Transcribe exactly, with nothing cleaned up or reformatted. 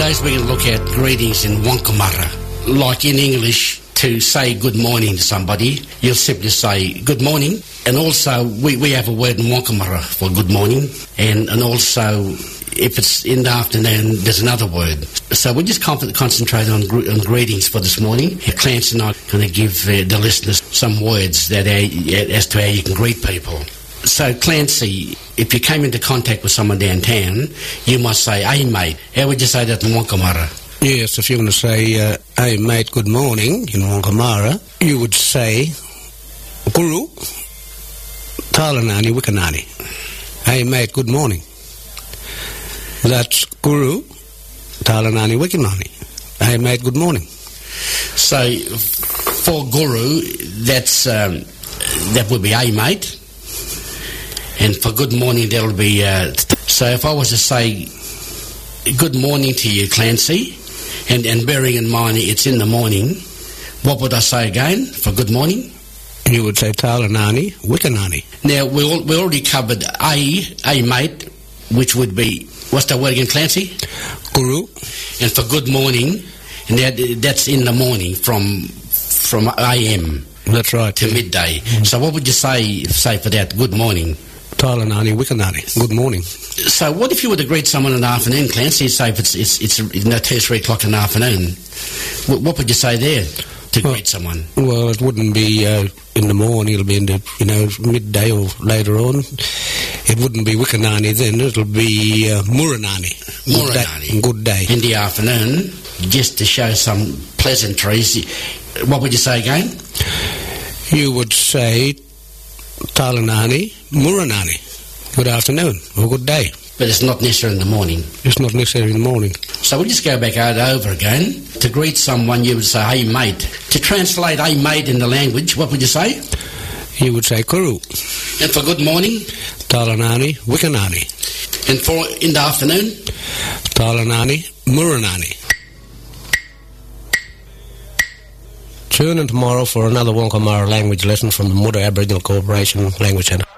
days we're going to look at greetings in Wankamara. Like in English, to say good morning to somebody, you'll simply say good morning. And also, we, we have a word in Wankamara for good morning. And, and also, if it's in the afternoon, there's another word. So we're just con- concentrating on, gr- on greetings for this morning. Clancy and I are going to give uh, the listeners some words that uh, as to how you can greet people. So, Clancy, if you came into contact with someone downtown, you must say, hey, mate. How would you say that in Wankamara? Yes, if you want to say, uh, hey, mate, good morning in Wankamara, you would say, Guru, Talanani Wikanani. Hey, mate, good morning. That's Guru, Talanani Wikanani. Hey, mate, good morning. So, for Guru, that's um, that would be, hey, mate. And for good morning, that'll be... Uh, so if I was to say good morning to you, Clancy, and, and bearing in mind it's in the morning, what would I say again for good morning? You would say Talanani Wikanani. Now, we, all, we already covered a, a mate, which would be... What's that word again, Clancy? Guru. And for good morning, and that, that's in the morning from from A M. That's right. To yeah. midday. Mm-hmm. So what would you say say for that, good morning? Talanani Wikanani. Good morning. So what if you were to greet someone in the afternoon, Clancy? Say if it's it's it's you know, two, three o'clock in the afternoon. What, what would you say there to well, greet someone? Well, it wouldn't be uh, in the morning. It'll be in the you know midday or later on. It wouldn't be Wikanani then. It'll be uh, Muranani. Muranani. Good day. In the afternoon, just to show some pleasantries. What would you say again? You would say Talanani Muranani. Good afternoon or good day. But it's not necessarily in the morning. It's not necessarily in the morning. So we'll just go back out over again. To greet someone, you would say, hey, mate. To translate hey, mate in the language, what would you say? You would say Kuru. And for good morning? Talanani Wikanani. And for in the afternoon? Talanani Muranani. Tune in tomorrow for another Wankamara language lesson from the Muda Aboriginal Corporation Language Centre.